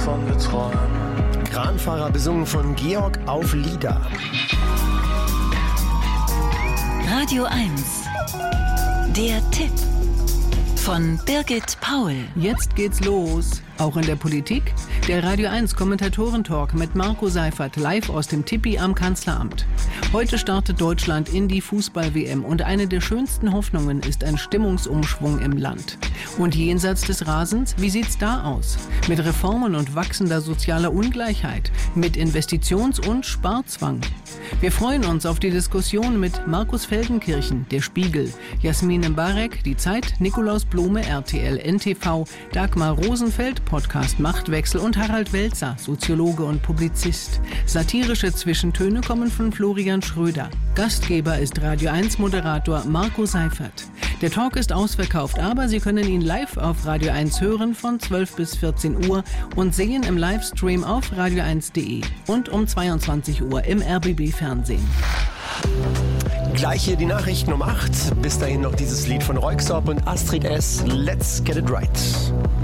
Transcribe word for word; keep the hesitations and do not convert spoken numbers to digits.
wovon wir träumen. Kranfahrer besungen von Georg auf Lieder. Radio eins. Der Tipp von Birgit Paul. Jetzt geht's los. Auch in der Politik? Der Radio eins Kommentatoren-Talk mit Marco Seifert live aus dem Tipi am Kanzleramt. Heute startet Deutschland in die Fußball-W M und eine der schönsten Hoffnungen ist ein Stimmungsumschwung im Land. Und jenseits des Rasens, wie sieht's da aus? Mit Reformen und wachsender sozialer Ungleichheit, mit Investitions- und Sparzwang. Wir freuen uns auf die Diskussion mit Markus Feldenkirchen, der Spiegel, Jasmin Mbarek, die Zeit, Nikolaus Blome, R T L, N T V, Dagmar Rosenfeld, Podcast Machtwechsel und Harald Welzer, Soziologe und Publizist. Satirische Zwischentöne kommen von Florian Schröder. Gastgeber ist Radio eins Moderator Marco Seifert. Der Talk ist ausverkauft, aber Sie können ihn live auf Radio eins hören von zwölf bis vierzehn Uhr und sehen im Livestream auf radio eins punkt de und um zweiundzwanzig Uhr im R B B Fernsehen. Gleich hier die Nachrichten um acht. Bis dahin noch dieses Lied von Röyksopp und Astrid S. Let's Get It Right.